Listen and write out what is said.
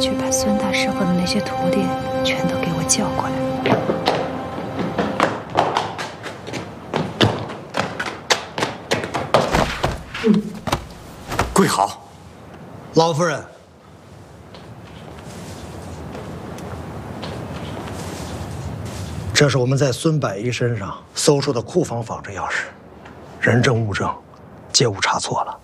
去把孙大师和的那些徒弟全都给我叫过来。 跪好， 老夫人。这是我们在孙百一身上搜出的库房仿制钥匙，人证物证皆无差错了。